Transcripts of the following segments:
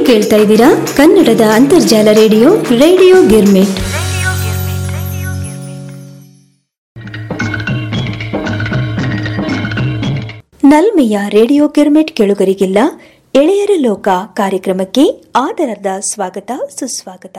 ಕೇಳ್ತಾ ಇದ್ದೀರಾ ಕನ್ನಡದ ಅಂತರ್ಜಾಲ ರೇಡಿಯೋ ಗಿರ್ಮಿಟ್. ನಲ್ಮೆಯ ರೇಡಿಯೋ ಗಿರ್ಮಿಟ್ ಕೇಳುಗರಿಗೆಲ್ಲ ಎಳೆಯರ ಲೋಕ ಕಾರ್ಯಕ್ರಮಕ್ಕೆ ಆದರದ ಸ್ವಾಗತ ಸುಸ್ವಾಗತ.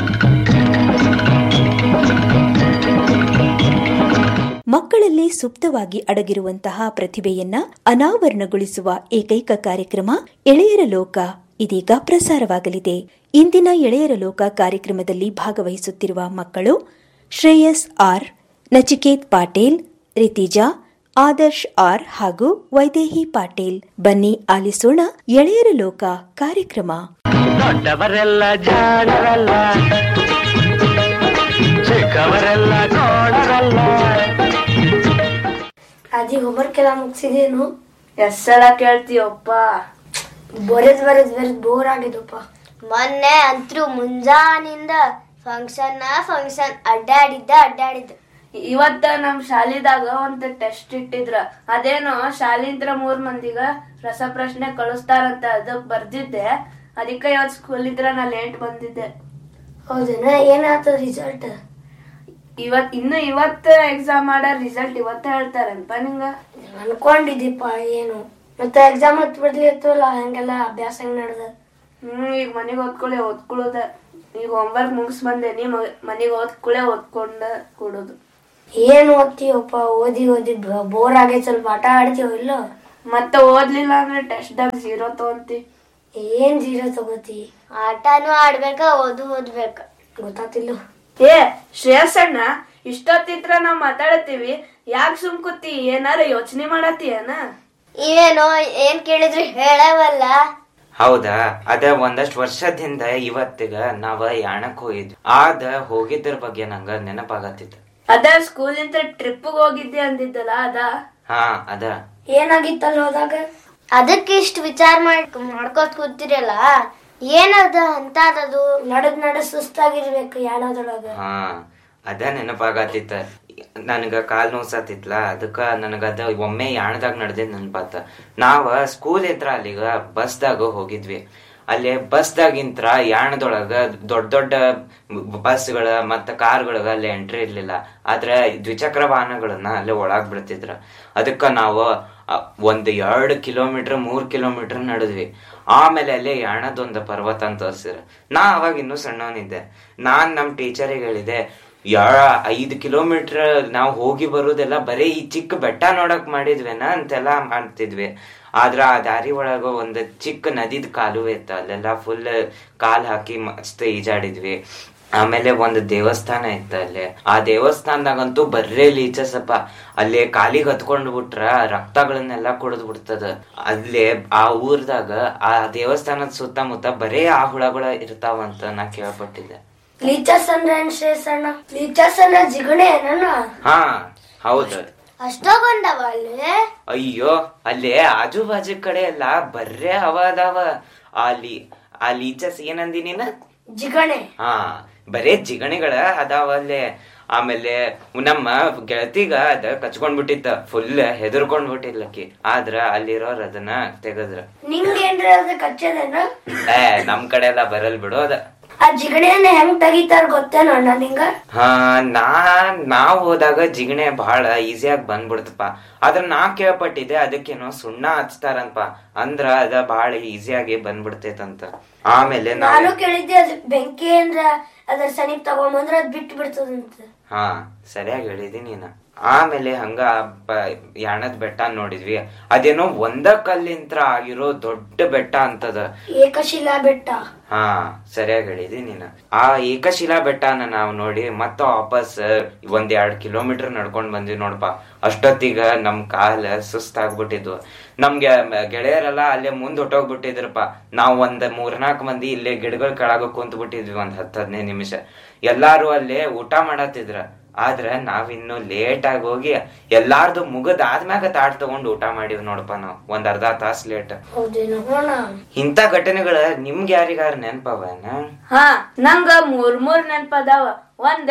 ಮಕ್ಕಳಲ್ಲಿ ಸುಪ್ತವಾಗಿ ಅಡಗಿರುವಂತಹ ಪ್ರತಿಭೆಯನ್ನ ಅನಾವರಣಗೊಳಿಸುವ ಏಕೈಕ ಕಾರ್ಯಕ್ರಮ ಎಳೆಯರ ಲೋಕ ಇದೀಗ ಪ್ರಸಾರವಾಗಲಿದೆ. ಇಂದಿನ ಎಳೆಯರ ಲೋಕ ಕಾರ್ಯಕ್ರಮದಲ್ಲಿ ಭಾಗವಹಿಸುತ್ತಿರುವ ಮಕ್ಕಳು ಶ್ರೇಯಸ್ ಆರ್, ನಚಿಕೇತ್ ಪಾಟೀಲ್, ರಿತಿಜಾ, ಆದರ್ಶ್ ಆರ್ ಹಾಗೂ ವೈದೇಹಿ ಪಾಟೀಲ್. ಬನ್ನಿ ಆಲಿಸೋಣ ಎಳೆಯರ ಲೋಕ ಕಾರ್ಯಕ್ರಮ. ದೊಡ್ಡವರೆಲ್ಲ ಜಾಣರಲ್ಲ, ಚಿಕ್ಕವರೆಲ್ಲ ನೋಡರಲ್ಲ. ಅಜ್ಜಿ ಹೋಮ್ವರ್ಕ್ ಎಲ್ಲ ಮುಗಿಸಿದೇನು? ಎಷ್ಟ್ ಸಲ ಕೇಳ್ತೀಯಪ್ಪ? ಬರೆದ್ ಬೋರ್ ಆಗಿದಪ್ಪ. ಮೊನ್ನೆ ಅಂತೂ ಮುಂಜಾನಿಂದ ಫಂಕ್ಷನ್ ಅಡ್ಡಾಡಿದ್ದ. ಇವತ್ತ ನಮ್ ಶಾಲಿದಾಗ ಒಂದ್ ಟೆಸ್ಟ್ ಇಟ್ಟಿದ್ರ. ಅದೇನೋ ಶಾಲಿಂತ್ರ 3 ಮಂದಿಗ ರಸಪ್ರಶ್ನೆ ಕಳಿಸ್ತಾರಂತ, ಅದಕ್ ಬರ್ದಿದ್ದೆ. ಅದಕ್ಕೆ ಇವತ್ ಸ್ಕೂಲ್ ಇದ್ರ ನಾ ಲೇಟ್ ಬಂದಿದ್ದೆ. ಹೌದೇನ? ಏನಾಯ್ತು ರಿಸಲ್ಟ್? ಇವತ್ತ ಎಕ್ಸಾಮ್ ಮಾಡೋ ರಿಸಲ್ಟ್ ಇವತ್ತ ಹೇಳ್ತಾರನ್ಪ ನಿಂಗ? ಅನ್ಕೊಂಡಿದ್ದೀಪ. ಏನು ಮತ್ತೆ ಎಕ್ಸಾಮ್ ಹತ್ ಬಿಡ್ಲಿತ್ತಲ್ಲ, ಹಂಗೆಲ್ಲ ಅಭ್ಯಾಸ ಹೆಂಗ್ ನಡ್ದ? ಈಗ ಮನೆಗ್ ಓದ್ಕೊಳ್ಳೋದ. ಈಗ ಹೋಮ್ವರ್ಕ್ ಮುಗಿಸ್ ಬಂದೆ. ನೀ ಮನೆಗ್ ಓದ್ಕೊಂಡ ಕೊಡೋದು. ಏನ್ ಓದ್ತೀವಪ್ಪ? ಓದಿ ಬೋರ್ ಆಗೈತ್. ಸ್ವಲ್ಪ ಆಟ ಆಡ್ತೀವ ಇಲ್ಲ? ಮತ್ತೆ ಓದ್ಲಿಲ್ಲ ಅಂದ್ರೆ ಟೆಸ್ಟ್ ದಾಗ 0 ತಗೊಂತಿ. ಏನ್ 0 ತಗೋತಿ? ಆಟನೂ ಆಡ್ಬೇಕ, ಓದ್ಬೇಕ. ಗೊತ್ತಾತಿಲ್ಲ. ಏ ಶ್ರೇಯಸಣ್ಣ, ಇಷ್ಟೊತ್ತಿತ್ರ ನಾವ್ ಮಾತಾಡತ್ತೀವಿ, ಯಾಕೆ ಸುಮ್ ಕೂತಿ? ಏನಾರ ಯೋಚನೆ ಮಾಡತ್ತೀಯನ? ಇವೇನೋ ಏನ್ ಕೇಳಿದ್ರು ಹೇಳವಲ್ಲ. ಹೌದಾ? ಅದ ಒಂದಷ್ಟು ವರ್ಷದಿಂದ ಇವತ್ತಿಗ ನಾವ ಯಾಣಕ್ ಹೋಗಿದ್ವಿ. ಹೋಗಿದ್ರ ಬಗ್ಗೆ ನಂಗ ನೆನಪಾಗತ್ತಿತ್ತು. ಅದ ಸ್ಕೂಲ್ ಇಂದ ಟ್ರಿಪ್ ಹೋಗಿದ್ದೆ ಅಂದಿದ್ದಲ್ಲ, ಅದ? ಹಾ, ಅದ. ಏನಾಗಿತ್ತಲ್ಲ ಹೋದಾಗ? ಅದಕ್ಕೆ ಇಷ್ಟು ವಿಚಾರ ಮಾಡ್ಕೋತ ಕೂತಿರಲ್ಲ, ಏನದ ಅಂತದದು? ನಡ ಸುಸ್ತಾಗಿರ್ಬೇಕು ಯಾಣದೊಳಗ. ಹಾ, ಅದ ನೆನಪಾಗತ್ತಿತ್ತ. ನನಗ ಕಾಲ್ ನೋಸತ್ತಿತ್ಲ, ಅದಕ್ಕ ನನಗದ ಒಮ್ಮೆ ಯಾಣದಾಗ ನಡೆದಿದ್ ನೆನಪಾತ. ನಾವ ಸ್ಕೂಲ್ ಇದ್ರ ಅಲ್ಲಿಗ ಬಸ್ದಾಗ ಹೋಗಿದ್ವಿ. ಅಲ್ಲಿ ಬಸ್ದಾಗಿಂತ್ರ ಯಾಣದೊಳಗ ದೊಡ್ಡ ಬಸ್ಗಳ ಮತ್ತ ಕಾರ್ಗಳಗ ಅಲ್ಲಿ ಎಂಟ್ರಿ ಇರ್ಲಿಲ್ಲ. ಆದ್ರ ದ್ವಿಚಕ್ರ ವಾಹನಗಳನ್ನ ಅಲ್ಲಿ ಒಳಗ್ ಬಿಡ್ತಿದ್ರ. ಅದಕ್ಕ ನಾವು 2 ಕಿಲೋಮೀಟರ್ 3 ಕಿಲೋಮೀಟರ್ ನಡೆದ್ವಿ. ಆಮೇಲೆ ಅಲ್ಲಿ ಯಾಣದೊಂದು ಪರ್ವತ ಅಂತ ತೋರ್ಸಿದ್ರು. ನಾ ಅವಾಗ ಇನ್ನೂ ಸಣ್ಣವನಿದ್ದೆ. ನಾನ್ ನಮ್ ಟೀಚರಿಗೆ ಹೇಳಿದೆ, 5 ಕಿಲೋಮೀಟರ್ ನಾವು ಹೋಗಿ ಬರುದೆಲ್ಲ ಬರೀ ಈ ಚಿಕ್ಕ ಬೆಟ್ಟ ನೋಡಕ್ ಮಾಡಿದ್ವೇನ ಅಂತೆಲ್ಲಾ ಮಾಡ್ತಿದ್ವಿ. ಆದ್ರ ಆ ದಾರಿ ಒಳಗ ಒಂದ್ ಚಿಕ್ಕ ನದಿದ್ ಕಾಲುವೆ ಇತ್ತು. ಅಲ್ಲೆಲ್ಲಾ ಫುಲ್ ಕಾಲ್ ಹಾಕಿ ಮಸ್ತ್ ಈಜಾಡಿದ್ವಿ. ಆಮೇಲೆ ಒಂದು ದೇವಸ್ಥಾನ ಇತ್ತ. ಅಲ್ಲಿ ಆ ದೇವಸ್ಥಾನದಾಗಂತೂ ಬರ್ರೇ ಲೀಚಸಪ್ಪ. ಅಲ್ಲಿ ಕಾಲಿಗೆ ಹತ್ಕೊಂಡ್ ಬಿಟ್ರ ರಕ್ತಗಳನ್ನೆಲ್ಲ ಕುಡಿದ್ ಬಿಡ್ತದ. ಅಲ್ಲಿ ಆ ಊರ್ದಾಗ ಆ ದೇವಸ್ಥಾನದ ಸುತ್ತಮುತ್ತ ಬರೇ ಆ ಹುಳಗಳ ಇರ್ತಾವಂತ ನಾ ಕೇಳ್ಪಟ್ಟಿದ್ದೆ. ಲೀಚರ್ಸ್ ಅಂದ್ರೆ ಲೀಚರ್ಸ್ ಅಂದ್ರೆ ಜಿಗಣೆ? ಹಾ, ಹೌದು. ಅಷ್ಟೊಂದವ ಅಲ್ಲಿ? ಅಯ್ಯೋ, ಅಲ್ಲಿ ಆಜು ಬಾಜು ಕಡೆ ಎಲ್ಲ ಬರ್ರೇ ಅದಾವ. ಆ ಲೀಚಸ್ ಏನಂದಿ ನೀನ? ಜಿಗಣೆ. ಹಾ, ಬರೇ ಜಿಗಣಿಗಳ ಅದಾವ ಅಲ್ಲೇ. ಆಮೇಲೆ ನಮ್ಮ ಗೆಳತಿಗ ಅದ ಕಚ್ಕೊಂಡ್ಬಿಟ್ಟಿತ್ತ. ಫುಲ್ ಹೆದರ್ಕೊಂಡ್ ಬಿಟ್ಟಿಲ್ಲಕಿ. ಆದ್ರ ಅಲ್ಲಿರೋರ್ ಅದನ್ನ ತೆಗದ್ರ. ನಿಂಗೇನ್ರಿ ಅದ ಕಚ್ಚದೇನ? ನಮ್ ಕಡೆ ಎಲ್ಲ ಬರಲ್ ಬಿಡು ಅದ. ಆ ಜಿಗಣೆಯನ್ನ ಹೆಂಗ್ ತೆಗಿತಾರ ಗೊತ್ತೇನ ಅಣ್ಣ ನಿಂಗ? ಹಾ, ನಾವ್ ಹೋದಾಗ ಜಿಗಣೆ ಬಹಳ ಈಸಿಯಾಗಿ ಬಂದ್ಬಿಡ್ತಪ್ಪ. ಆದ್ರ ನಾ ಕೇಳ್ಪಟ್ಟಿದ್ದೆ ಅದಕ್ಕೇನೋ ಸುಣ್ಣ ಹಚ್ತಾರಂತ. ಅಂದ್ರ ಅದ ಬಹಳ ಈಸಿಯಾಗಿ ಬಂದ್ಬಿಡ್ತೈತಂತ. ಆಮೇಲೆ ನಾನು ಕೇಳಿದ್ದೆ, ಅದ್ ಬೆಂಕಿ ಅಂದ್ರ ಅದ್ರ ಸನಿಪ್ ತಗೊಂಬಂದ್ರ ಅದ್ ಬಿಟ್ಟು ಬಿಡ್ತದಂತ. ಹಾ, ಸರಿಯಾಗಿ ಹೇಳಿದಿ ನೀನ. ಆಮೇಲೆ ಹಂಗ ಯಾಣದ್ ಬೆಟ್ಟ ನೋಡಿದ್ವಿ. ಅದೇನೋ ಒಂದ ಕಲ್ಲಿಂತ್ರ ಆಗಿರೋ ದೊಡ್ಡ ಬೆಟ್ಟ ಅಂತದ, ಏಕಶಿಲಾ ಬೆಟ್ಟ. ಹಾ, ಸರಿಯಾಗಿ ಹೇಳಿದಿ ನೀನ. ಆ ಏಕಶಿಲಾ ಬೆಟ್ಟನ ನಾವ್ ನೋಡಿ ಮತ್ತ ವಾಪಸ್ 1-2 ಕಿಲೋಮೀಟರ್ ನಡ್ಕೊಂಡ್ ಬಂದ್ವಿ ನೋಡಪ್ಪ. ಅಷ್ಟೊತ್ತಿಗ ನಮ್ ಕಾಲ ಸುಸ್ತಾಗ್ಬಿಟ್ಟಿದ್ವು. ನಮ್ಗೆ ಗೆಳೆಯರೆಲ್ಲ ಅಲ್ಲೇ ಮುಂದ್ ಹೊಟ್ಟೋಗ್ಬಿಟ್ಟಿದ್ರಪ್ಪ. ನಾವ್ 3-4 ಮಂದಿ ಇಲ್ಲೇ ಗಿಡಗಳ ಕೆಳಗ ಕುಂತ್ ಬಿಟ್ಟಿದ್ವಿ 10-15 ನಿಮಿಷ. ಎಲ್ಲಾರು ಅಲ್ಲೇ ಊಟ ಮಾಡತ್ತಿದ್ರ. ಆದ್ರ ನಾವಿನ್ನು ಲೇಟ್ ಆಗಿ ಹೋಗಿ ಎಲ್ಲಾರ್ದು ಮುಗದ್ ಆದ್ಮ್ಯಾಗ ತಾಟ್ ತಗೊಂಡ್ ಊಟ ಮಾಡಿವ್ ನೋಡಪ್ಪ. ನಾವ್ 1 ಅರ್ಧ ತಾಸ್ ಲೇಟ್. ಇಂತ ಘಟನೆಗಳ ನಿಮ್ಗೆ ಯಾರಿಗಾರ ನೆನಪವನ? ಹಾ, ನಂಗ 3 ನೆನಪದಾವ. ಒಂದ್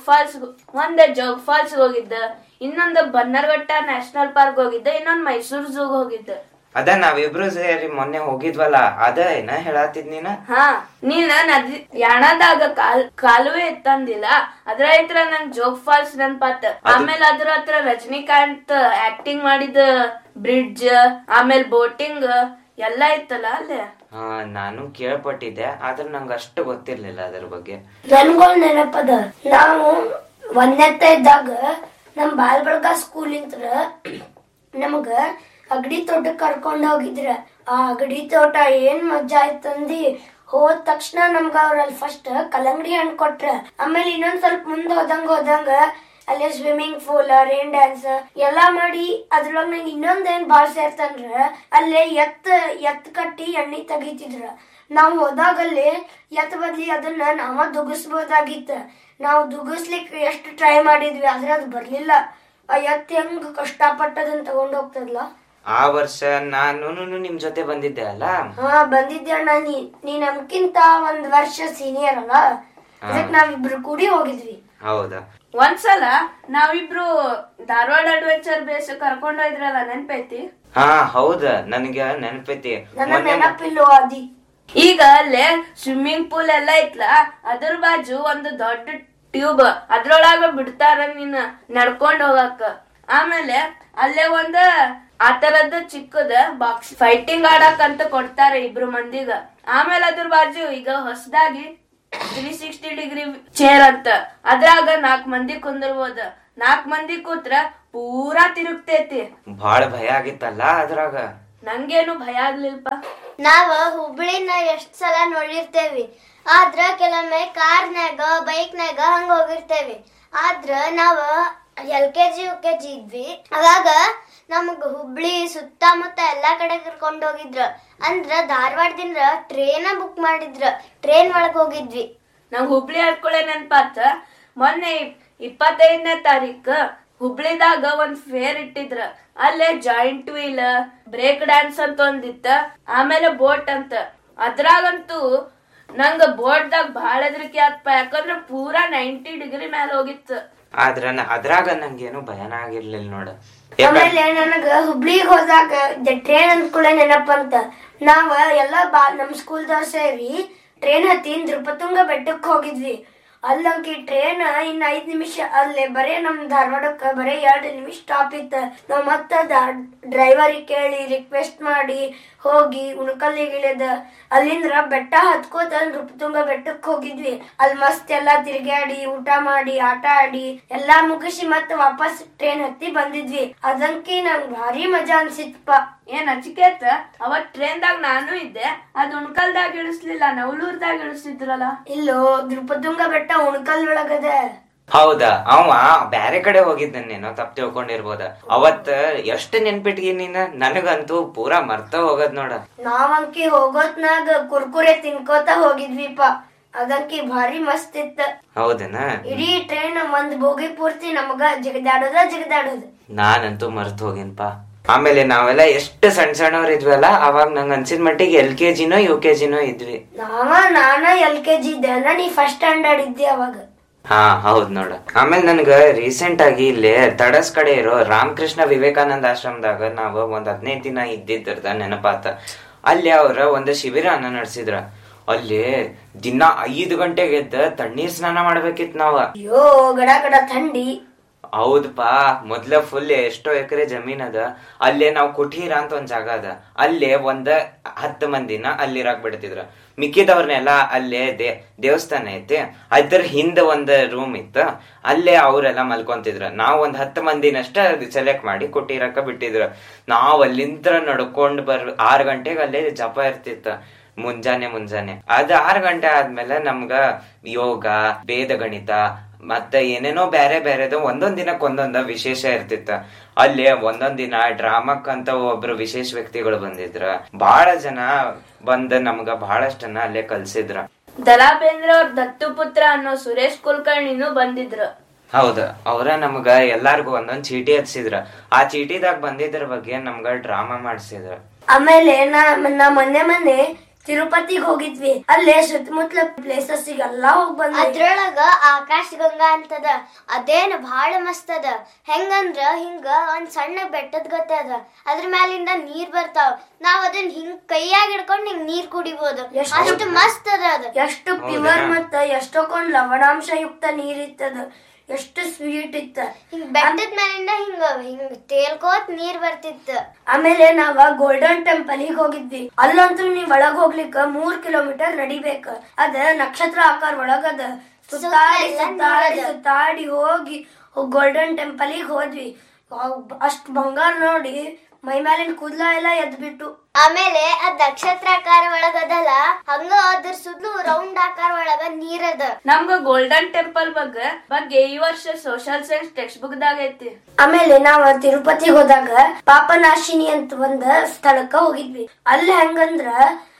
ಜೋಗ್ ಫಾಲ್ಸ್ ಹೋಗಿದ್ದ, ಇನ್ನೊಂದು ಬನ್ನರ್ಘಟ್ಟ ನ್ಯಾಷನಲ್ ಪಾರ್ಕ್ ಹೋಗಿದ್ದ, ಇನ್ನೊಂದ್ ಮೈಸೂರ್ ಝೂಗ್ ಹೋಗಿದ್ದ. ಅದ ನಾವಿಬ್ರು ಸೇರಿ ಮೊನ್ನೆ ಹೋಗಿದ್ವಲ್ಲ ಅದ ಏನ ಹೇಳತ್ತಿದ್ ನೀನ? ಹಾ, ನೀನ್ ನದಿ ಯಾಣದಾಗ ಕಾಲುವೆ ಇತ್ತಂದಿಲ್ಲ, ಅದ್ರ ಹತ್ರ ನಂಗ್ ಜೋಗ್ ಫಾಲ್ಸ್ ನೆನ್ಪಾತ. ಆಮೇಲೆ ಅದ್ರ ಹತ್ರ ರಜನಿಕಾಂತ್ ಆಕ್ಟಿಂಗ್ ಮಾಡಿದ ಬ್ರಿಡ್ಜ್, ಆಮೇಲೆ ಬೋಟಿಂಗ್ ಎಲ್ಲಾ ಇತ್ತಲ್ಲ ಅಲ್ಲೇ. ಹಾ, ನಾನು ಕೇಳ್ಪಟ್ಟಿದ್ದೆ, ಆದ್ರೆ ನಂಗ ಅಷ್ಟು ಗೊತ್ತಿರ್ಲಿಲ್ಲ ಅದ್ರ ಬಗ್ಗೆ. ನನ್ಗಳು ನೆನಪದ, ನಾವು ಒಂದೆತ್ತ ಇದ್ದಾಗ ನಮ್ ಬಾಲ್ಬಳಗ ಸ್ಕೂಲ್ ಇಂತ್ರ ನಮಗ ಅಗಡಿ ತೋಟಕ್ ಕರ್ಕೊಂಡ್ ಹೋಗಿದ್ರ. ಆ ಅಗಡಿ ತೋಟ ಏನ್ ಮಜಾ ಆಯ್ತಂದಿ. ಹೋದ ತಕ್ಷಣ ನಮ್ಗ ಅವ್ರಲ್ಲಿ ಫಸ್ಟ್ ಕಲ್ಲಂಗಡಿ ಹಣ್ಣು ಕೊಟ್ರ. ಆಮೇಲೆ ಇನ್ನೊಂದ್ ಸ್ವಲ್ಪ ಮುಂದ್ ಹೋದಂಗ ಅಲ್ಲಿ ಸ್ವಿಮ್ಮಿಂಗ್ ಪೂಲ್, ರೈನ್ ಡ್ಯಾನ್ಸ್ ಎಲ್ಲಾ ಮಾಡಿ ಅದ್ರೊಳಗ ನಂಗೆ ಇನ್ನೊಂದೇನ್ ಬಾಳ ಸೇರ್ತಂದ್ರ ಅಲ್ಲೇ ಎತ್ ಕಟ್ಟಿ ಎಣ್ಣೆ ತೆಗಿತಿದ್ರ. ನಾವ್ ಹೋದಾಗಲ್ಲಿ ಎತ್ ಬದ್ಲಿ ಅದನ್ನ ನಾವ ದುಗಿಸ್ಬೋದಾಗಿತ್ತ. ನಾವು ದುಗಿಸ್ಲಿಕ್ಕೆ ಎಷ್ಟು ಟ್ರೈ ಮಾಡಿದ್ವಿ, ಆದ್ರೆ ಅದು ಬರ್ಲಿಲ್ಲ. ಆ ಎತ್ ಹೆಂಗ್ ಕಷ್ಟಪಟ್ಟದನ್ನ ತಗೊಂಡ್ ಹೋಗ್ತದಲ್ಲ. ಆ ವರ್ಷ ನಾನು ನಿಮ್ ಜೊತೆ ಬಂದಿದ್ದೆ ಅಲ್ಲ? ಹಾ, ಬಂದಿದ್ದೆ ಅಣ್ಣ. ನೀ ನಮ್ಕಿಂತ ಒಂದ್ ವರ್ಷ ಸೀನಿಯರ್ ಅಲ್ಲ, ಅದಕ್ಕೆ ನಾವಿಬ್ರು ಕೂಡಿ ಹೋಗಿದ್ವಿ. ಹೌದಾ? ಒಂದ್ಸಲ ನಾವಿಬ್ರು ಧಾರವಾಡ ಅಡ್ವೆಂಚರ್ ಬೇಸ್ ಕರ್ಕೊಂಡ್ ಹೋಯ್ದ್ರಲ್ಲ, ನೆನ್ಪೈತಿ? ಹಾ ಹೌದ, ನನಗ ನೆನಪೈತಿ. ನನ್ನ ನೆನಪಿಲ್ಲೋ ಅದಿ. ಈಗ ಅಲ್ಲೇ ಸ್ವಿಮ್ಮಿಂಗ್ ಪೂಲ್ ಎಲ್ಲಾ ಐತ್ಲ, ಅದ್ರ ಬಾಜು ಒಂದು ದೊಡ್ಡ ಟ್ಯೂಬ್, ಅದ್ರೊಳಗ ಬಿಡ್ತಾರ ನೀನ್ ನಡ್ಕೊಂಡ್ ಹೋಗಕ್ಕ. ಆಮೇಲೆ ಅಲ್ಲೇ ಒಂದ್ ಆ ತರದ್ ಚಿಕ್ಕದ ಬಾಕ್ಸ್ ಫೈಟಿಂಗ್ ಆಡಕ್ ಅಂತ ಕೊಡ್ತಾರ ಇಬ್ರು ಮಂದಿಗ. ಆಮೇಲೆ ಅದ್ರ ಬಾಜು ಈಗ ಹೊಸದಾಗಿ 360 ಡಿಗ್ರಿ ಚೇರ್ ಅಂತ, ಅದ್ರಾಗ 4 ಮಂದಿ ಕುಂದಿರ್ಬೋದ. 4 ಮಂದಿ ಕೂತ್ರ ಪೂರಾ ತಿರುಗ್ತೈತಿ. ಬಾಳ ಭಯ ಆಗಿತ್ತಲ್ಲ ಅದ್ರಾಗ? ನಂಗೇನು ಭಯ ಆಗ್ಲಿಲ್ಪ. ನಾವ ಹುಬ್ಳಿನ ಎಷ್ಟ್ ಸಲ ನೋಡಿರ್ತೇವಿ, ಆದ್ರ ಕೆಲವೊಮ್ಮೆ ಕಾರ್ನ್ಯಾಗ ಬೈಕ್ನಾಗ ಹಂಗ ಹೋಗಿರ್ತೇವಿ. ಆದ್ರ ನಾವ LKG UKG ಇದ್ವಿ, ಅವಾಗ ನಮಗ ಹುಬ್ಳಿ ಸುತ್ತಮುತ್ತ ಎಲ್ಲಾ ಕಡೆ ಕರ್ಕೊಂಡ್ ಹೋಗಿದ್ರ. ಅಂದ್ರ ಧಾರವಾಡದಿಂದ ಟ್ರೇನ ಬುಕ್ ಮಾಡಿದ್ರ, ಟ್ರೇನ್ ಒಳಗ್ ಹೋಗಿದ್ವಿ. ನಾವ್ ಹುಬ್ಳಿ ಹಡ್ಕೊಳೆ ನೆನ್ಪಾತ. ಮೊನ್ನೆ 25ನೇ ತಾರೀಕು ಹುಬ್ಳಿದಾಗ ಒಂದ್ ಫೇರ್ ಇಟ್ಟಿದ್ರ. ಅಲ್ಲೇ ಜಾಯಿಂಟ್ ವೀಲ್, ಬ್ರೇಕ್ ಡ್ಯಾನ್ಸ್ ಅಂತ ಒಂದಿತ್ತ, ಆಮೇಲೆ ಬೋಟ್ ಅಂತ. ಅದ್ರಾಗಂತೂ ನಂಗ ಬೋಟ್ದಾಗ ಬಹಳ ಹೆದರಿಕೆ ಆತ್ಪ, ಯಾಕಂದ್ರ ಪೂರಾ 90 ಡಿಗ್ರಿ ಮ್ಯಾಲ ಹೋಗಿತ್ತು. ಆದ್ರ ಅದ್ರಾಗ ನಂಗೇನು ಭಯನ ಆಗಿರ್ಲಿಲ್ಲ ನೋಡ. ಆಮೇಲೆ ನನಗ ಹುಬ್ಳಿಗ್ ಹೋದಾಗ ಟ್ರೈನ್ ಅಂದ್ಕೂಳೆ ನೆನಪಂತ. ನಾವ ಎಲ್ಲಾ ನಮ್ ಸ್ಕೂಲ್ದವ್ರ ಸೇರಿ ಟ್ರೈನ್ ಹತ್ತಿ ನೃಪತುಂಗ ಬೆಟ್ಟಕ್ ಹೋಗಿದ್ವಿ. ಅಲ್ಲೋಗಿ ಟ್ರೈನ್ ಇನ್ನ 5 ನಿಮಿಷ, ಅಲ್ಲೇ ಬರೇ ನಮ್ ಧಾರವಾಡಕ್ಕ ಬರೇ 2 ನಿಮಿಷ ಸ್ಟಾಪ್ ಇತ್ತ. ನಾವ್ ಮತ್ತ ಡ್ರೈವರಿಗೆ ಕೇಳಿ ರಿಕ್ವೆಸ್ಟ್ ಮಾಡಿ ಹೋಗಿ ಉಣಕಲ್ಲಿಗೆ ಇಳಿದ ಅಲ್ಲಿಂದ್ರ ಬೆಟ್ಟ ಹತ್ಕೋತ ನೃಪತುಂಗ ಬೆಟ್ಟಕ್ ಹೋಗಿದ್ವಿ. ಅಲ್ಲಿ ಮಸ್ತ್ ಎಲ್ಲಾ ತಿರ್ಗಾಡಿ ಊಟ ಮಾಡಿ ಆಟ ಆಡಿ ಎಲ್ಲಾ ಮುಗಿಸಿ ಮತ್ತ ವಾಪಸ್ ಟ್ರೈನ್ ಹತ್ತಿ ಬಂದಿದ್ವಿ. ಅದಂಕಿ ನಂಗ್ ಭಾರಿ ಮಜಾ ಅನ್ಸಿತ್ಪ. ಏನ್ ಅಚಿಕೇತ, ಅವತ್ ಟ್ರೈನ್ದಾಗ ನಾನು ಇದ್ದೆ. ಅದ್ ಉಣ್ಕಲ್ದಾಗ ಇಳಿಸ್ಲಿಲ್ಲ, ನವಲೂರ್ದಾಗ ಇಳಿಸಿದ್ರಲ್ಲ. ಇಲ್ಲೋ, ನೃಪತುಂಗ ಬೆಟ್ಟ ಉಣ್ಕಲ್ ಒಳಗದ. ಹೌದಾ? ಅವ ಬ್ಯಾರೆ ಕಡೆ ಹೋಗಿದ್ದೇನೋ, ತಪ್ಪು ತಿಳ್ಕೊಂಡಿರ್ಬೋದ. ಅವತ್ ಎಷ್ಟ್ ನೆನ್ಪಿಟ್ಗಿ ನೀನ? ನನಗಂತೂ ಪೂರಾ ಮರ್ತ ಹೋಗದ್ ನೋಡ. ನಾವಂಕಿ ಹೋಗೋತ್ನಾಗ ಕುರ್ಕುರೆ ತಿನ್ಕೋತ ಹೋಗಿದ್ವಿಪ. ಅದಂಕಿ ಭಾರಿ ಮಸ್ತ್ ಇತ್ತ. ಹೌದನ? ಇಡೀ ಟ್ರೈನ್ ಒಂದ್ ಬೋಗಿ ಪೂರ್ತಿ ನಮಗ ಜಿಗದಾಡೋದ. ನಾನಂತೂ ಮರ್ತ ಹೋಗಿನ್ಪಾ. ಆಮೇಲೆ ನಾವೆಲ್ಲ ಎಷ್ಟು ಸಣ್ಣವ್ರ ಇದ್ವಲ್ಲ, ಅವಾಗ ನಂಗ ಅನ್ಸಿದ ಮಟ್ಟಿಗೆ LKG ನೋ UKG ನೋ ಇದ್ವಿ. ನಾನ LKG ಇದ್ದೆ, ನೀ ಫಸ್ಟ್ ಸ್ಟ್ಯಾಂಡರ್ಡ್ ಇದ್ದೆ ಅವಾಗ. ಹಾ ಹೌದ್ ನೋಡ. ಆಮೇಲೆ ನನ್ಗ ರೀಸೆಂಟ್ ಆಗಿ ಇಲ್ಲಿ ತಡಸ್ ಕಡೆ ಇರೋ ರಾಮಕೃಷ್ಣ ವಿವೇಕಾನಂದ ಆಶ್ರಮದಾಗ ನಾವ್ ಒಂದ್ 15 ದಿನ ಇದ್ದಿದ್ದ ನೆನಪಾತ. ಅಲ್ಲಿ ಅವ್ರ ಒಂದ್ ಶಿಬಿರನ ನಡೆಸಿದ್ರ. ಅಲ್ಲಿ ದಿನ 5 ಗಂಟೆಗೆ ಎದ್ದ ತಣ್ಣೀರ್ ಸ್ನಾನ ಮಾಡ್ಬೇಕಿತ್ ನಾವ. ಅಯ್ಯೋ, ಗಡ ಥಂಡಿ. ಹೌದಪಾ. ಮೊದ್ಲ ಫುಲ್ ಎಷ್ಟೋ ಎಕರೆ ಜಮೀನ್ ಅದ. ಅಲ್ಲೇ ನಾವ್ ಕುಟೀರ ಅಂತ ಒಂದ್ ಜಾಗ ಅದ, ಅಲ್ಲೇ ಒಂದ್ 10 ಮಂದಿನ ಅಲ್ಲಿರಾಕ್ ಬಿಡ್ತಿದ್ರ. ಮಿಕ್ಕಿದವ್ರನ್ನೆಲ್ಲಾ ಅಲ್ಲೇ ದೇವಸ್ಥಾನ ಐತಿ, ಅದ್ರ ಹಿಂದ ಒಂದ್ ರೂಮ್ ಇತ್ತು, ಅಲ್ಲೇ ಅವ್ರೆಲ್ಲಾ ಮಲ್ಕೊಂತಿದ್ರ. ನಾವ್ ಒಂದ್ 10 ಮಂದಿನಷ್ಟ ಸೆಲೆಕ್ಟ್ ಮಾಡಿ ಕುಟೀರಕ್ಕ ಬಿಟ್ಟಿದ್ರ. ನಾವ್ ಅಲ್ಲಿಂದ ನಡ್ಕೊಂಡ್ 6 ಗಂಟೆಗೆ ಅಲ್ಲೇ ಜಪ ಇರ್ತಿತ್ತ, ಮುಂಜಾನೆ. ಅದ್ 6 ಗಂಟೆ ಆದ್ಮೇಲೆ ನಮ್ಗ ಯೋಗ, ವೇದ ಗಣಿತ ಮತ್ತೆ ಏನೇನೋ ಬೇರೆದು ಒಂದೊಂದ್ ದಿನಕ್ಕೆ ಒಂದೊಂದ ವಿಶೇಷ ಇರ್ತಿತ್ತ. ಅಲ್ಲಿ ಒಂದೊಂದ್ ದಿನ ಡ್ರಾಮಕ್ಕಂತ ಒಬ್ರು ವಿಶೇಷ ವ್ಯಕ್ತಿಗಳು ಬಂದಿದ್ರ. ಬಹಳ ಜನ ಬಂದ ನಮ್ಗ ಬಹಳಷ್ಟನ್ನ ಅಲ್ಲೇ ಕಲ್ಸಿದ್ರ. ದರಾ ಬೇಂದ್ರೆ ಅವ್ರ ದತ್ತು ಪುತ್ರ ಅನ್ನೋ ಸುರೇಶ್ ಕುಲಕರ್ಣಿನೂ ಬಂದಿದ್ರು. ಹೌದ, ಅವ್ರ ನಮ್ಗ ಎಲ್ಲಾರ್ಗು ಒಂದೊಂದ್ ಚೀಟಿ ಹಚ್ಚಿದ್ರ. ಆ ಚೀಟಿದಾಗ ಬಂದಿದ್ರ ಬಗ್ಗೆ ನಮ್ಗ ಡ್ರಾಮಾ ಮಾಡ್ಸಿದ್ರ. ಆಮೇಲೆ ನಾ ಮೊನ್ನೆ ತಿರುಪತಿಗೆ ಹೋಗಿದ್ವಿ. ಅಲ್ಲೇ ಸುತ್ತಮುತ್ತಲ ಪ್ಲೇಸಸ್ ಎಲ್ಲಾ ಹೋಗ್ ಬಂದ್ವಿ. ಅದ್ರೊಳಗ ಆಕಾಶ ಗಂಗಾ ಅಂತದ, ಅದೇನ್ ಬಹಳ ಮಸ್ತ್ ಅದ. ಹೆಂಗಂದ್ರ ಹಿಂಗ ಒಂದ್ ಸಣ್ಣ ಬೆಟ್ಟದ ಗತೆ ಅದ, ಅದ್ರ ಮ್ಯಾಲಿಂದ ನೀರ್ ಬರ್ತಾವ. ನಾವ್ ಅದನ್ನ ಹಿಂಗ್ ಕೈಯಾಗ ಹಿಡ್ಕೊಂಡ್ ಹಿಂಗ್ ನೀರ್ ಕುಡಿಬಹುದು, ಅಷ್ಟು ಮಸ್ತ್ ಅದ. ಅದ ಎಷ್ಟು ಪ್ಯೂರ್ ಮತ್ತ ಎಷ್ಟೊಂದ್ ಲವಣಾಂಶ ಯುಕ್ತ ನೀರ್ ಇತ್ತದ, ಎಷ್ಟು ಸ್ವೀಟ್ ಇತ್ತ. ಹಿಂಗ್ ಬೆಟ್ಟದ ಮ್ಯಾಲಿಂದ ಹಿಂಗ ಹಿಂಗ್ ತೇಲ್ಕೋತ್ ನೀರ್ ಬರ್ತಿತ್ತ. ಆಮೇಲೆ ನಾವ ಗೋಲ್ಡನ್ ಟೆಂಪಲ್ ಗೆ ಹೋಗಿದ್ವಿ. ಅಲ್ಲಂತೂ ನೀವ್ ಒಳಗ್ ಹೋಗ್ಲಿಕ್ಕ 3 ಕಿಲೋಮೀಟರ್ ನಡಿಬೇಕ. ಅದ ನಕ್ಷತ್ರ ಆಕಾರ ಒಳಗದ. ಸುತ್ತಾಡಿ ಹೋಗಿ ಗೋಲ್ಡನ್ ಟೆಂಪಲ್ ಗೆ ಹೋದ್ವಿ. ಅಷ್ಟ್ ಬಂಗಾರ ನೋಡಿ ಮೈ ಮೇಲಿನ ಕೂದ್ಲ ಎಲ್ಲ ಎದ್ಬಿಟ್ಟು. ಆಮೇಲೆ ಅದ್ ನಕ್ಷತ್ರಾಕಾರ ಒಳಗದಲ್ಲ, ಹಂಗ ಅದ್ರ ಸುದ್ಲು ರೌಂಡ್ ಆಕಾರ ಒಳಗ ನೀರದ. ನಮ್ಗ ಗೋಲ್ಡನ್ ಟೆಂಪಲ್ ಬಗ್ಗೆ ಈ ವರ್ಷ ಸೋಷಿಯಲ್ ಸೈನ್ಸ್ ಟೆಕ್ಸ್ಟ್ ಬುಕ್ ದಾಗ ಐತಿ. ಆಮೇಲೆ ನಾವ್ ತಿರುಪತಿಗೆ ಹೋದಾಗ ಪಾಪನಾಶಿನಿ ಅಂತ ಒಂದ್ ಸ್ಥಳಕ್ಕ ಹೋಗಿದ್ವಿ. ಅಲ್ಲಿ ಹೆಂಗಂದ್ರ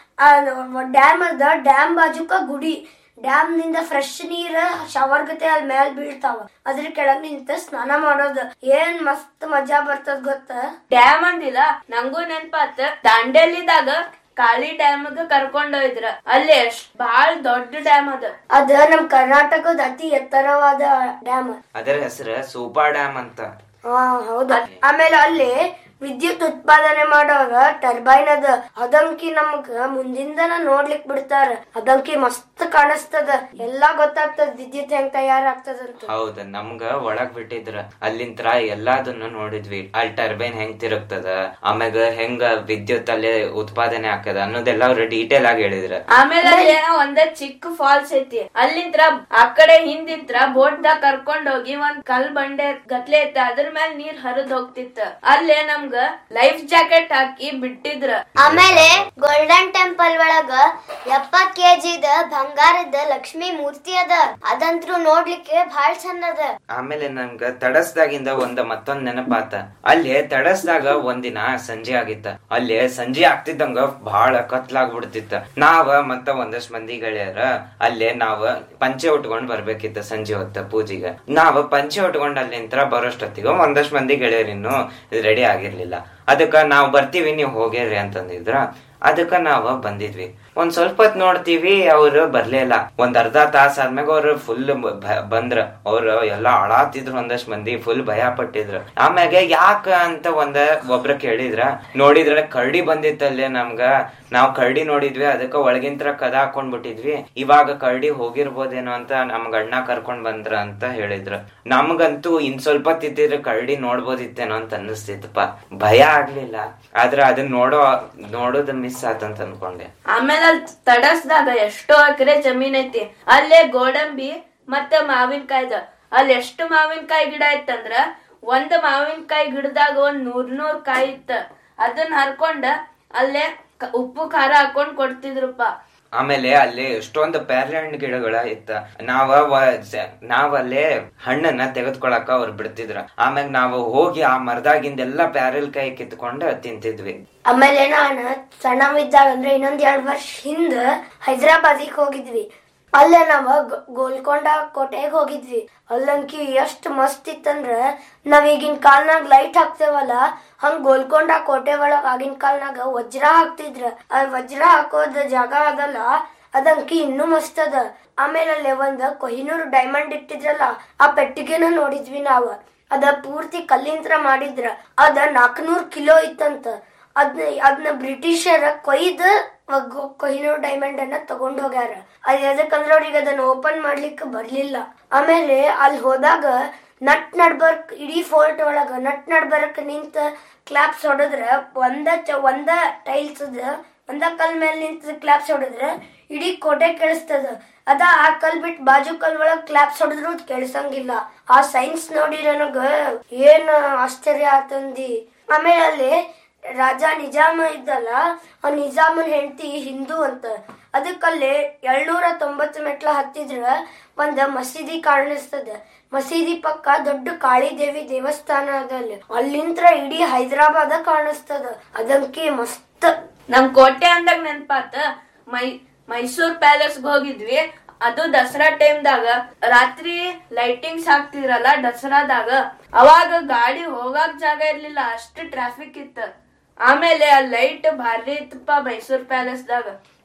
ಡ್ಯಾಮ್ ಅದ, ಡ್ಯಾಮ್ ಬಾಜುಕ ಗುಡಿ. ಡ್ಯಾಮ್ ನಿಂದ ಫ್ರೆಶ್ ನೀರ್ ಶವರ್ ಗತೆ ಅಲ್ಲಿ ಮ್ಯಾಲ್ ಬೀಳ್ತಾವ. ಅದ್ರ ಕೆಳಗ್ ನಿಂತ ಸ್ನಾನ ಮಾಡೋದು ಏನ್ ಮಸ್ತ್ ಮಜಾ ಬರ್ತದ ಗೊತ್ತ. ಡ್ಯಾಮ್ ಅಂದಿಲ್ಲ, ನಂಗೂ ನೆನ್ಪಾತ. ದಾಂಡೇಲಿದಾಗ ಕಾಳಿ ಡ್ಯಾಮ್ ಕರ್ಕೊಂಡೋಯ್ದ್ರ. ಅಲ್ಲಿ ಬಹಳ ದೊಡ್ಡ ಡ್ಯಾಮ್ ಅದ ನಮ್ ಕರ್ನಾಟಕದ ಅತಿ ಎತ್ತರವಾದ ಡ್ಯಾಮ್. ಅದರ ಹೆಸರು ಸೂಪಾ ಡ್ಯಾಮ್ ಅಂತ. ಹೌದಾ. ಆಮೇಲೆ ಅಲ್ಲಿ ವಿದ್ಯುತ್ ಉತ್ಪಾದನೆ ಮಾಡೋರ ಟರ್ಬೈನ್ ಅದ. ಅದಂಕಿ ನಮಗ ಮುಂದಿಂದನ ನೋಡ್ಲಿಕ್ ಬಿಡ್ತಾರ. ಅದಂಕಿ ಮಸ್ತ್ ಕಾಣಿಸ್ತದ, ಎಲ್ಲಾ ಗೊತ್ತಾಗ್ತದ ವಿದ್ಯುತ್ ಹೆಂಗ್ ತಯಾರಾಗ್ತದಂತ. ಹೌದ, ನಮ್ಗ ಒಳಗ್ ಬಿಟ್ಟಿದ್ರ ಅಲ್ಲಿಂತ್ರ ಎಲ್ಲಾದನ್ನು ನೋಡಿದ್ವಿ. ಅಲ್ಲಿ ಟರ್ಬೈನ್ ಹೆಂಗ್ ತಿರುಗ್ತದ, ಆಮ್ಯಾಗ ಹೆಂಗ ವಿದ್ಯುತ್ ಅಲ್ಲಿ ಉತ್ಪಾದನೆ ಆಗ್ತದ ಅನ್ನೋದೆಲ್ಲ ಅವ್ರ ಡೀಟೇಲ್ ಆಗಿ ಹೇಳಿದ್ರ. ಆಮೇಲೆ ಒಂದ ಚಿಕ್ಕ ಫಾಲ್ಸ್ ಐತಿ. ಅಲ್ಲಿಂತ್ರ ಆ ಕಡೆ ಹಿಂದಿಂತ್ರ ಬೋಟ್ ದಾಗ ಕರ್ಕೊಂಡ್ ಹೋಗಿ ಒಂದ್ ಕಲ್ ಬಂಡೆ ಗತ್ಲೆ ಐತಿ, ಅದ್ರ ಮೇಲೆ ನೀರ್ ಹರಿದ್ ಹೋಗ್ತಿತ್ತ. ಅಲ್ಲೇ ನಮ್ಗ ಲೈಫ್ ಜಾಕೆಟ್ ಹಾಕಿ ಬಿಟ್ಟಿದ್ರ. ಆಮೇಲೆ ಗೋಲ್ಡನ್ ಟೆಂಪಲ್ ಒಳಗ 70 kg ಬಂಗಾರದ ಲಕ್ಷ್ಮಿ ಮೂರ್ತಿ ಅದ. ಅದಂತ್ರು ನೋಡ್ಲಿಕ್ಕೆ ಬಹಳ ಚಂದ ಅದ. ಆಮೇಲೆ ನಮ್ಗ ತಡಸ್ದಾಗಿಂದ ಮತ್ತೊಂದ್ ನೆನಪಾತ. ಅಲ್ಲಿ ತಡಸ್ದಾಗ ಒಂದಿನ ಸಂಜೆ ಆಗಿತ್ತ. ಅಲ್ಲಿ ಸಂಜೆ ಆಗ್ತಿದ್ದಂಗ ಬಹಳ ಕತ್ಲಾಗ್ಬಿಡ್ತಿತ್ತ. ನಾವ ಮತ್ತ ಒಂದಷ್ಟು ಮಂದಿ ಗೆಳೆಯರ ಅಲ್ಲೇ ನಾವ್ ಪಂಚೆ ಉಟ್ಕೊಂಡ್ ಬರ್ಬೇಕಿತ್ತ. ಸಂಜೆ ಹೊತ್ತ ಪೂಜೆಗೆ ನಾವ್ ಪಂಚೆ ಉಟ್ಕೊಂಡ್ ಅಲ್ಲಿಂತ್ರ ಬರೋಷ್ಟೊತ್ತಿಗ ಒಂದಷ್ಟು ಮಂದಿ ಗೆಳೆಯರಿನ್ನು ರೆಡಿ ಆಗಿರ್ಲಿಲ್ಲ. ಅದಕ್ಕ ನಾವ್ ಬರ್ತೀವಿ, ನೀವ್ ಹೋಗ್ಯಾರಿ ಅಂತಂದಿದ್ರ. ಅದಕ್ಕ ನಾವ್ ಬಂದಿದ್ವಿ. ಒಂದ್ ಸ್ವಲ್ಪ ಹೊತ್ ನೋಡ್ತೀವಿ, ಅವ್ರು ಬರ್ಲೇ ಇಲ್ಲ. ಒಂದ್ ಅರ್ಧ ತಾಸ ಆದ್ಮ್ಯಾಗ ಅವ್ರು ಫುಲ್ ಬಂದ್ರ. ಅವ್ರು ಎಲ್ಲಾ ಅಳಾತಿದ್ರು. ಒಂದಷ್ಟು ಮಂದಿ ಫುಲ್ ಭಯ ಪಟ್ಟಿದ್ರು. ಆಮ್ಯಾಗ ಯಾಕ ಅಂತ ಒಬ್ರ ಕೇಳಿದ್ರ. ನೋಡಿದ್ರ ಕರಡಿ ಬಂದಿತ್ತಲ್ಲೇ ನಮ್ಗ. ನಾವ್ ಕರಡಿ ನೋಡಿದ್ವಿ, ಅದಕ್ಕ ಒಳಗಿಂತ್ರ ಕದ ಹಾಕೊಂಡ್ ಬಿಟ್ಟಿದ್ವಿ. ಇವಾಗ ಕರಡಿ ಹೋಗಿರ್ಬೋದೇನೋ ಅಂತ ನಮ್ಗ ಅಣ್ಣ ಕರ್ಕೊಂಡ್ ಬಂದ್ರ ಅಂತ ಹೇಳಿದ್ರು. ನಮ್ಗಂತೂ ಇನ್ ಸ್ವಲ್ಪ ತಿದ್ದಿದ್ರೆ ಕರಡಿ ನೋಡ್ಬೋದಿತ್ತೇನೋ ಅಂತ ಅನ್ನಿಸ್ತಿತ್ತಪ್ಪ. ಭಯ ಆಗ್ಲಿಲ್ಲ, ಆದ್ರ ಅದನ್ನ ನೋಡೋದ್ ಮಿಸ್ ಆತಂತ ಅನ್ಕೊಂಡೆ. ಆಮೇಲೆ ಅಲ್ಲಿ ತಡಸ್ದಾಗ ಎಷ್ಟೋ ಎಕರೆ ಜಮೀನ್ ಐತಿ. ಅಲ್ಲೇ ಗೋಡಂಬಿ ಮತ್ತೆ ಮಾವಿನಕಾಯ್ದ. ಅಲ್ಲಿ ಎಷ್ಟು ಮಾವಿನಕಾಯಿ ಗಿಡ ಇತ್ತಂದ್ರ ಒಂದ್ ಮಾವಿನಕಾಯಿ ಗಿಡದಾಗ 100 ಕಾಯಿ ಇತ್ತ. ಅದನ್ನ ಹರ್ಕೊಂಡ ಅಲ್ಲೇ ಉಪ್ಪು ಖಾರ ಹಾಕೊಂಡ್ ಕೊಡ್ತಿದ್ರಪ್ಪ. ಆಮೇಲೆ ಅಲ್ಲಿ ಎಷ್ಟೊಂದು ಪ್ಯಾರ್ಲೆ ಹಣ್ಣು ಗಿಡಗಳ ಇತ್ತ. ನಾವಲ್ಲೇ ಹಣ್ಣನ್ನ ತೆಗೆದ್ಕೊಳಕ ಅವ್ರು ಬಿಡ್ತಿದ್ರ. ಆಮ್ಯಾಗ ನಾವು ಹೋಗಿ ಆ ಮರದಾಗಿಂದೆಲ್ಲಾ ಪ್ಯಾರಲ್ ಕಾಯಿ ಕಿತ್ಕೊಂಡ್ ತಿಂತಿದ್ವಿ. ಆಮೇಲೆ ನಾನು ಸಣ್ಣವಿದ್ದಾಗ ಅಂದ್ರೆ ಇನ್ನೊಂದ್ 2 ವರ್ಷ ಹಿಂದ ಹೈದರಾಬಾದಿಗೆ ಹೋಗಿದ್ವಿ. ಅಲ್ಲೇ ನಾವ ಗೋಲ್ಕೊಂಡ ಕೋಟೆಗೆ ಹೋಗಿದ್ವಿ. ಅಲ್ಲಂಕಿ ಎಷ್ಟ್ ಮಸ್ತ್ ಇತ್ತಂದ್ರ ನಾವ್ ಈಗಿನ ಕಾಲ್ನಾಗ ಲೈಟ್ ಹಾಕ್ತೇವಲ್ಲ, ಹಂಗ ಗೋಲ್ಕೊಂಡ ಕೋಟೆ ಒಳಗ ಆಗಿನ ಕಾಲ್ನಾಗ ವಜ್ರ ಹಾಕ್ತಿದ್ರ. ಆ ವಜ್ರ ಹಾಕೋದ ಜಾಗ ಅದಲ್ಲ, ಅದಂಕಿ ಇನ್ನೂ ಮಸ್ತ್ ಅದ. ಆಮೇಲೆ ಅಲ್ಲೇ ಒಂದ್ ಕೊಹಿನೂರ್ ಡೈಮಂಡ್ ಇಟ್ಟಿದ್ರಲ್ಲ, ಆ ಪೆಟ್ಟಿಗೆನ ನೋಡಿದ್ವಿ ನಾವ್. ಅದ ಪೂರ್ತಿ ಕಲ್ಲಿಂತ್ರ ಮಾಡಿದ್ರ. ಅದ 400 ಕಿಲೋ ಇತ್ತಂತ. ಅದನ್ನ ಬ್ರಿಟಿಷರ ಕೊಯ್ದು ಕೊಹಿನೂರ್ ಡೈಮಂಡ್ ಅನ್ನ ತಗೊಂಡ್ ಹೋಗ್ಯಾರ. ಅದ್ ಎದಕ್ಕಂದ್ರ ಅವ್ರಿಗೆ ಅದನ್ನ ಓಪನ್ ಮಾಡ್ಲಿಕ್ಕೆ ಬರ್ಲಿಲ್ಲ. ಆಮೇಲೆ ಅಲ್ಲಿ ಹೋದಾಗ ನಟ್ ನಡ್ಬರ್ಕ್ ಇಡೀ ಫೋರ್ಟ್ ಒಳಗ ನಟ್ ನಡ್ಬರ್ಕ್ ನಿಂತ ಕ್ಲಾಪ್ಸ್ ಹೊಡೆದ್ರ ಒಂದ ಟೈಲ್ಸ್ ಒಂದ ಕಲ್ ಮೇಲೆ ನಿಂತ ಕ್ಲಾಪ್ಸ್ ಹೊಡೆದ್ರ ಇಡೀ ಕೋಟೆ ಕೇಳಿಸ್ತದ. ಅದ ಆ ಕಲ್ ಬಿಟ್ಟು ಬಾಜು ಕಲ್ ಒಳಗ್ ಕ್ಲಾಪ್ಸ್ ಹೊಡೆದ್ರು ಕೇಳಿಸಂಗಿಲ್ಲ. ಆ ಸೈನ್ಸ್ ನೋಡಿ ನನಗ ಏನ್ ಆಶ್ಚರ್ಯ ಆತಂದಿ. ಆಮೇಲೆ ಅಲ್ಲಿ ರಾಜ ನಿಜಾಮ ಇದ್ದಲ್ಲ, ಆ ನಿಜಾಮನ್ ಹೆಂಡತಿ ಹಿಂದೂ ಅಂತ. ಅದಕ್ಕಲ್ಲಿ 790 ಮೆಟ್ಲ ಹತ್ತಿದ್ರ ಒಂದ್ ಮಸೀದಿ ಕಾಣಿಸ್ತದ. ಮಸೀದಿ ಪಕ್ಕ ದೊಡ್ಡ ಕಾಳಿ ದೇವಿ ದೇವಸ್ಥಾನ ಅದ. ಅಲ್ಲಿಂತ್ರ ಇಡೀ ಹೈದರಾಬಾದ ಕಾಣಿಸ್ತದ. ಅದಂಕಿ ಮಸ್ತ್. ನಮ್ ಕೋಟೆ ಅಂದಾಗ ನೆನ್ಪಾತ ಮೈಸೂರ್ ಪ್ಯಾಲೇಸ್ ಹೋಗಿದ್ವಿ. ಅದು ದಸರಾ ಟೈಮ್ದಾಗ ರಾತ್ರಿ ಲೈಟಿಂಗ್ಸ್ ಹಾಕ್ತಿದ್ರಲ್ಲ ದಸರಾದಾಗ. ಅವಾಗ ಗಾಡಿ ಹೋಗಾಕ್ ಜಾಗ ಇರ್ಲಿಲ್ಲ, ಅಷ್ಟು ಟ್ರಾಫಿಕ್ ಇತ್ತ. ಆಮೇಲೆ ಆ ಲೈಟ್ ಭಾರಿ ಇತ್ತಪ್ಪ ಮೈಸೂರ್ ಪ್ಯಾಲೇಸ್ ದಾಗ.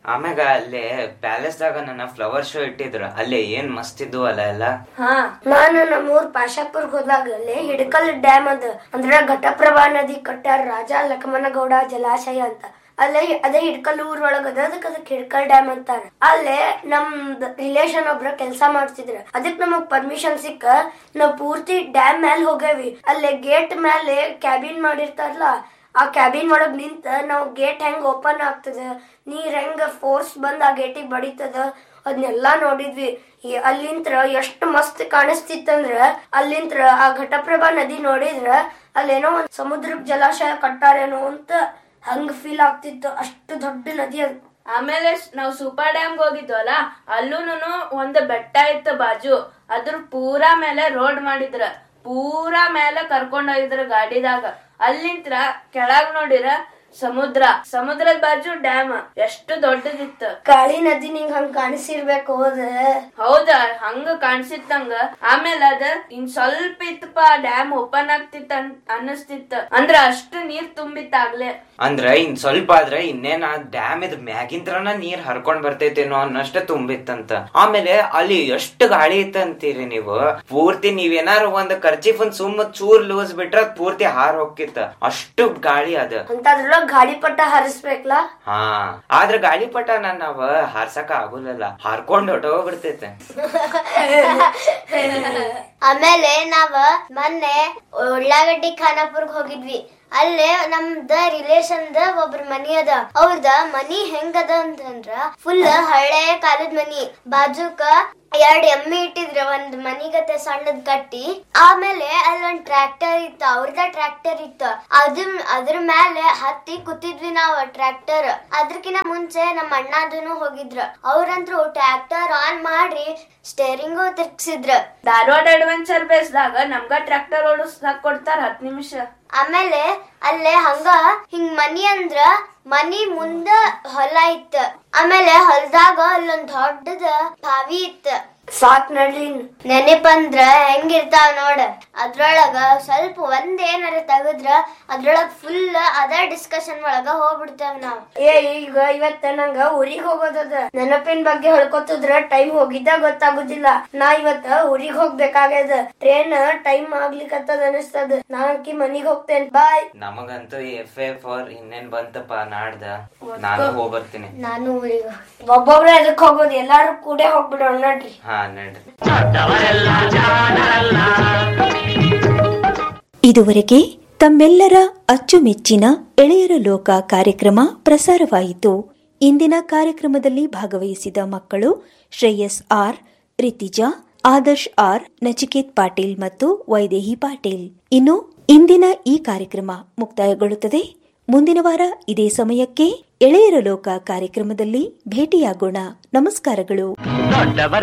ಆಮ್ಯಾಗ ಅಲ್ಲೇ ಪ್ಯಾಲೇಸ್ ದಾಗ ನನ್ನ ಫ್ಲವರ್ ಶೋ ಇಟ್ಟಿದ್ರ ಅಲ್ಲೇ ಏನ್ ಮಸ್ತ್ ಇದ್ವು ಅಲ್ಲ ಎಲ್ಲ. ನಾನು ನಮ್ಮೂರ್ ಪಾಶಾಪುರ್ಗ್ ಹೋದಾಗ ಅಲ್ಲಿ ಹಿಡಕಲ್ ಡ್ಯಾಮ್ ಅದ ಅಂದ್ರ ಘಟಪ್ರಭಾ ನದಿ ಕಟ್ಟಾರ ರಾಜ ಲಕ್ಷ್ಮಣಗೌಡ ಜಲಾಶಯ ಅಂತ. ಅದೇ ಹಿಡ್ಕಲ್ ಊರ್ ಒಳಗ ಅದಕ್ಕೆ ಹಿಡ್ಕಲ್ ಡ್ಯಾಮ್ ಅಂತಾರ. ಅಲ್ಲೇ ನಮ್ದ್ ರಿಲೇಷನ್ ಒಬ್ರ ಕೆಲ್ಸ ಮಾಡ್ತಿದ್ರ. ಅದಕ್ ನಮಗ್ ಪರ್ಮಿಷನ್ ಸಿಕ್ಕ ನಾವ್ ಪೂರ್ತಿ ಡ್ಯಾಮ್ ಮ್ಯಾಲ್ ಹೋಗೇವಿ. ಅಲ್ಲೇ ಗೇಟ್ ಮ್ಯಾಲೆ ಕ್ಯಾಬಿನ್ ಮಾಡಿರ್ತಾರಲ್ಲ, ಆ ಕ್ಯಾಬಿನ್ ಒಳಗ್ ನಿಂತ ನಾವ್ ಗೇಟ್ ಹೆಂಗ್ ಓಪನ್ ಆಗ್ತದ, ನೀರ್ ಹೆಂಗ ಫೋರ್ಸ್ ಬಂದ್ ಆ ಗೇಟಿಗೆ ಬಡಿತದ ಅದನ್ನೆಲ್ಲಾ ನೋಡಿದ್ವಿ. ಅಲ್ಲಿಂತ್ರ ಎಷ್ಟ್ ಮಸ್ತ್ ಕಾಣಿಸ್ತಿತ್ತಂದ್ರ ಅಲ್ಲಿಂತ್ರ ಆ ಘಟಪ್ರಭಾ ನದಿ ನೋಡಿದ್ರ ಅಲ್ಲೇನೋ ಒಂದ್ ಸಮುದ್ರಕ್ ಜಲಾಶಯ ಕಟ್ಟಾರೇನೋ ಅಂತ ಹಂಗ ಫೀಲ್ ಆಗ್ತಿತ್ತು. ಅಷ್ಟು ದೊಡ್ಡ ನದಿ ಅದು. ಆಮೇಲೆ ನಾವ್ ಸೂಪರ್ ಡ್ಯಾಮ್ ಹೋಗಿದ್ವಲ್ಲ, ಅಲ್ಲೂನು ಒಂದು ಬೆಟ್ಟ ಇತ್ತು ಬಾಜು. ಅದ್ರ ಪೂರಾ ಮೇಲೆ ರೋಡ್ ಮಾಡಿದ್ರ, ಪೂರಾ ಮೇಲೆ ಕರ್ಕೊಂಡ್ ಹೋಗಿದ್ರ ಗಾಡಿದಾಗ. ಅಲ್ಲಿಂತ್ರ ಕೆಳಗ್ ನೋಡಿರ ಸಮುದ್ರದ ಬಾಜು ಡ್ಯಾಮ್ ಎಷ್ಟು ದೊಡ್ಡದಿತ್ತು. ಕಾಳಿ ನದಿ ನಿಂಗ್ ಹಂಗ ಕಾಣಿಸಿರ್ಬೇಕು. ಹೌದ, ಹಂಗ ಕಾಣಿಸಿತ್ತಂಗ. ಆಮೇಲೆ ಅದ ಇನ್ ಸ್ವಲ್ಪ ಇತ್ತಪ್ಪ ಡ್ಯಾಮ್ ಓಪನ್ ಆಗ್ತಿತ್ತ ಅನ್ನಿಸ್ತಿತ್ತು. ಅಂದ್ರ ಅಷ್ಟು ನೀರ್ ತುಂಬಿತ್ತಾಗ್ಲೆ. ಅಂದ್ರ ಇನ್ ಸ್ವಲ್ಪ ಆದ್ರೆ ಇನ್ನೇನ ಡ್ಯಾಮ್ ಇದ್ ಮ್ಯಾಗಿಂತ್ರನ ನೀರ್ ಹರ್ಕೊಂಡ್ ಬರ್ತೈತೇನೋ ಅನ್ನಷ್ಟ ತುಂಬಿತ್ತಂತ. ಆಮೇಲೆ ಅಲ್ಲಿ ಎಷ್ಟು ಗಾಳಿ ಇತ್ತಂತೀರಿ ನೀವು. ಪೂರ್ತಿ ನೀವೇನಾರು ಒಂದ್ ಕರ್ಚೀಫ್ ಒಂದ್ ಸುಮ್ಮ ಚೂರ್ ಲೂಸ್ ಬಿಟ್ರ ಪೂರ್ತಿ ಹಾರ್ ಹೋಗ್ತಿತ್ತ, ಅಷ್ಟು ಗಾಳಿ ಅದ. ಗಾಳಿಪಟ ಹಾರಿಸ್ಬೇಕಲ್ಲ. ಹಾ, ಆದ್ರ ಗಾಳಿಪಟ ನಾವ್ ಹಾರ್ಸಕ ಆಗುಲ್ಲ, ಹಾರ್ಕೊಂಡ್ ಹೊಟ್ಟೋಗ್ಬಿಡ್ತೈತೆ. ಆಮೇಲೆ ನಾವ್ ಮೊನ್ನೆ ಉಳ್ಳಾಗಡ್ಡಿ ಖಾನಾಪುರ್ಗ್ ಹೋಗಿದ್ವಿ. ಅಲ್ಲೇ ನಮ್ದ ರಿಲೇಷನ್ ಒಬ್ರ ಮನಿ ಅದ. ಅವ್ರದ ಮನಿ ಹೆಂಗದ ಅಂತಂದ್ರ ಫುಲ್ ಹಳೆ ಕಾಲದ ಮನಿ. ಬಾಜುಕ 2 ಎಮ್ಮಿ ಇಟ್ಟಿದ್ರ, ಒಂದ್ ಮನಿಗತೆ ಸಣ್ಣದ್ ಕಟ್ಟಿ. ಆಮೇಲೆ ಅಲ್ಲೊಂದ್ ಟ್ರ್ಯಾಕ್ಟರ್ ಇತ್ತು, ಅವ್ರದ ಟ್ರ್ಯಾಕ್ಟರ್ ಇತ್ತು. ಅದ್ರ ಮೇಲೆ ಹತ್ತಿ ಕೂತಿದ್ವಿ ನಾವ್ ಟ್ರ್ಯಾಕ್ಟರ್. ಅದ್ರಕಿನ ಮುಂಚೆ ನಮ್ಮ ಅಣ್ಣದನು ಹೋಗಿದ್ರ. ಅವ್ರಂತ್ರು ಟ್ರ್ಯಾಕ್ಟರ್ ಆನ್ ಮಾಡಿ ಸ್ಟೇರಿಂಗು ತಿರ್ಗ್ಸಿದ್ರ. ಧಾರವಾಡ ಅಡ್ವೆಂಚರ್ ಬೇಸ್ದಾಗ ನಮ್ಗ ಟ್ರ್ಯಾಕ್ಟರ್ ಓಡಿಸ್ದಾಕ್ ಕೊಡ್ತಾರ 10 ನಿಮಿಷ. ಆಮೇಲೆ ಅಲ್ಲೇ ಹಂಗ ಹಿಂಗ್ ಮನಿ ಅಂದ್ರ ಮನಿ ಮುಂದ ಹೊಲ ಇತ್ತ. ಆಮೇಲೆ ಹೊಲದಾಗ ಅಲ್ಲೊಂದ್ ದೊಡ್ಡದ ಬಾವಿ ಇತ್ತ. ಸಾಕ್ ನಡ್ಲಿ. ನೆನಪಂದ್ರ ಹೆಂಗಿರ್ತಾವ ನೋಡ. ಅದ್ರೊಳಗ ಸ್ವಲ್ಪ ಒಂದೇನಾರ ತೆಗದ್ರ ಅದ್ರೊಳಗ ಫುಲ್ ಅದ ಡಿಸ್ಕಷನ್ ಒಳಗ ಹೋಗ್ಬಿಡ್ತೇವ್ ನಾವ್. ಈಗ ಇವತ್ತ ನಂಗ ಊರಿಗ್ ಹೋಗೋದದ. ನೆನಪಿನ ಬಗ್ಗೆ ಹೇಳ್ಕೊತಿದ್ರ ಟೈಮ್ ಹೋಗಿದ್ದ ಗೊತ್ತಾಗುದಿಲ್ಲ. ನಾ ಇವತ್ತ ಊರಿಗ್ ಹೋಗ್ಬೇಕಾಗ್ಯದ. ಟ್ರೈನ್ ಟೈಮ್ ಆಗ್ಲಿಕ್ಕತ್ತದ ಅನಿಸ್ತದ. ನಾಕಿ ಮನಿಗ್ ಹೋಗ್ತೇನೆ. ಬಾಯ್. ನಮಗಂತೂ FA4 ಇನ್ನೇನ್ ಬಂತಪ್ಪ ನಾಡ್ದ. ನಾನು ಹೋಗ್ಬರ್ತೀನಿ. ನಾನು ಊರಿಗ ಒಬ್ಬೊಬ್ರ ಎದಕ್ ಹೋಗೋದು, ಎಲ್ಲಾರು ಕೂಡ ಹೋಗ್ಬಿಡೋಣ ನಡ್ರಿ. ಇದುವರೆಗೆ ತಮ್ಮೆಲ್ಲರ ಅಚ್ಚುಮೆಚ್ಚಿನ ಎಳೆಯರ ಲೋಕ ಕಾರ್ಯಕ್ರಮ ಪ್ರಸಾರವಾಯಿತು. ಇಂದಿನ ಕಾರ್ಯಕ್ರಮದಲ್ಲಿ ಭಾಗವಹಿಸಿದ ಮಕ್ಕಳು ಶ್ರೇಯಸ್ ಆರ್, ರಿತಿಜಾ, ಆದರ್ಶ್ ಆರ್, ನಚಿಕೇತ್ ಪಾಟೀಲ್ ಮತ್ತು ವೈದೇಹಿ ಪಾಟೀಲ್. ಇನ್ನು ಇಂದಿನ ಈ ಕಾರ್ಯಕ್ರಮ ಮುಕ್ತಾಯಗೊಳ್ಳುತ್ತದೆ. ಮುಂದಿನ ವಾರ ಇದೇ ಸಮಯಕ್ಕೆ ಎಳೆಯರ ಲೋಕ ಕಾರ್ಯಕ್ರಮದಲ್ಲಿ ಭೇಟಿಯಾಗೋಣ. ನಮಸ್ಕಾರಗಳು.